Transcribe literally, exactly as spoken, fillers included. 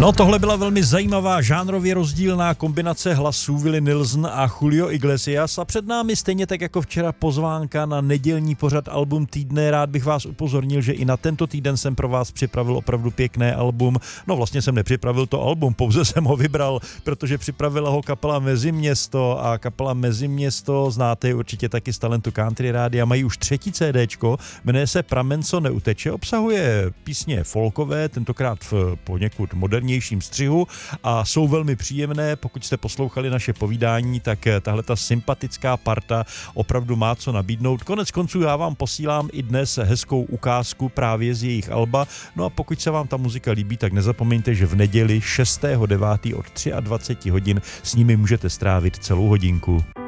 No tohle byla velmi zajímavá žánrově rozdílná kombinace hlasů Willie Nelson a Julio Iglesias a před námi stejně tak jako včera pozvánka na nedělní pořad Album týdne. Rád bych vás upozornil, že i na tento týden jsem pro vás připravil opravdu pěkné album. No vlastně jsem nepřipravil to album, pouze jsem ho vybral, protože připravila ho kapela Meziměsto a kapela Meziměsto znáte je určitě taky z talentu Country Rádia. Mají už třetí CDčko, jmenuje se Pramen, co neuteče, obsahuje písně folkové, tentokrát v poněkud moderní střihu a jsou velmi příjemné. Pokud jste poslouchali naše povídání, tak tahle ta sympatická parta opravdu má co nabídnout. Konec konců já vám posílám i dnes hezkou ukázku právě z jejich alba. No a pokud se vám ta muzika líbí, tak nezapomeňte, že v neděli šestého devátého od dvacet tři hodin s nimi můžete strávit celou hodinku.